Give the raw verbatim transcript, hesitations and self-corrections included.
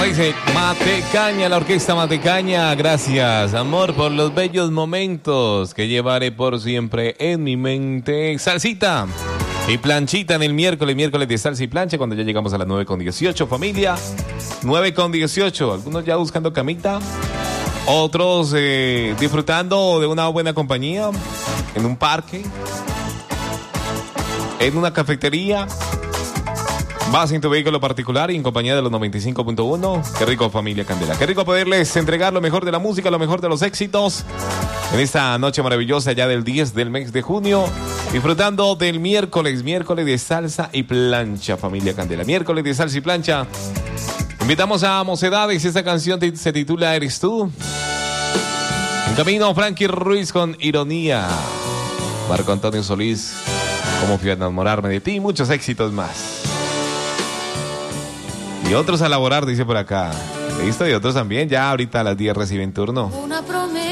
dice Matecaña, la orquesta Matecaña. Gracias, amor, por los bellos momentos que llevaré por siempre en mi mente. Salsita y planchita en el miércoles, miércoles de salsa y plancha, cuando ya llegamos a las nueve con dieciocho, familia. nueve con dieciocho, algunos ya buscando camita, otros eh, disfrutando de una buena compañía en un parque, en una cafetería. Vas en tu vehículo particular y en compañía de los noventa y cinco punto uno. Qué rico, familia Candela. Qué rico poderles entregar lo mejor de la música, lo mejor de los éxitos en esta noche maravillosa ya del diez del mes de junio. Disfrutando del miércoles, miércoles de salsa y plancha, familia Candela. Miércoles de salsa y plancha. Invitamos a Mocedades. Esta canción se titula Eres tú. En camino, Frankie Ruiz con Ironía. Marco Antonio Solís, Cómo fui a enamorarme de ti. Muchos éxitos más. Y otros a laborar, dice por acá. Listo, y otros también. Ya ahorita a las diez reciben turno.